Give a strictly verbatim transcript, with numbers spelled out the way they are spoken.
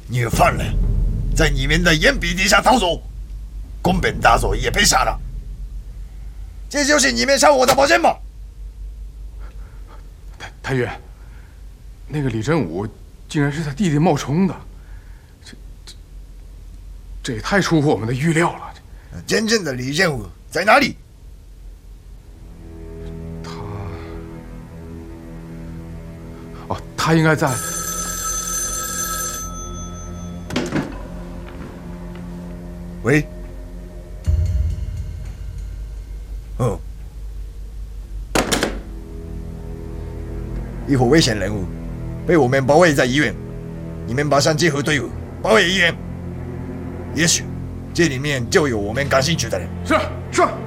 你犯了在你们的眼皮底下逃走，公本大佐也被杀了，这就是你们向我的保证吗？ 太太岳，那个李振武竟然是他弟弟冒充的，这这这也太出乎我们的预料了。 真正的李振武在哪里？ 他哦，他应该在。 喂。哦。一伙危险人物被我们包围在医院，你们马上结合队伍包围医院。也许这里面就有我们感兴趣的人。 是是。